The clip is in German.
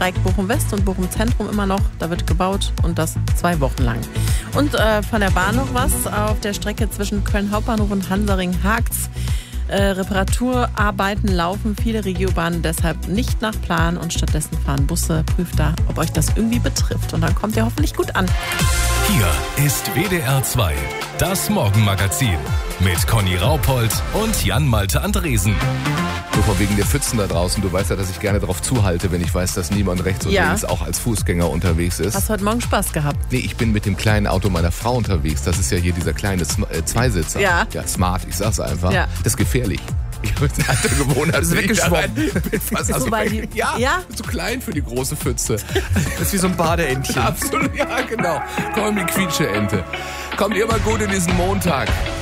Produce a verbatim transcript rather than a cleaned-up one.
Strecke Bochum-West und Bochum-Zentrum immer noch. Da wird gebaut und das zwei Wochen lang. Und äh, von der Bahn noch was. Auf der Strecke zwischen Köln Hauptbahnhof und Hansaring hakt's. Äh, Reparaturarbeiten laufen, viele Regiobahnen deshalb nicht nach Plan und stattdessen fahren Busse. Prüft da, ob euch das irgendwie betrifft. Und dann kommt ihr hoffentlich gut an. Hier ist W D R zwei, das Morgenmagazin mit Conny Raupold und Jan-Malte Andresen. So von wegen der Pfützen da draußen. Du weißt ja, dass ich gerne drauf zuhalte, wenn ich weiß, dass niemand rechts und Ja. links auch als Fußgänger unterwegs ist. Hast du heute Morgen Spaß gehabt? Nee, ich bin mit dem kleinen Auto meiner Frau unterwegs. Das ist ja hier dieser kleine Sm- äh, Zweisitzer. Ja. Ja, smart, ich sag's einfach. Ja. Das ist gefährlich. Ich habe jetzt eine alte Gewohnheit. Das ist weggeschwommen. Bin fast So bei die- ja, Ja? zu klein für die große Pfütze. Das ist wie so ein Badeentchen. Absolut, ja genau. Komm, die Quietscheente. Kommt ihr mal gut in diesen Montag.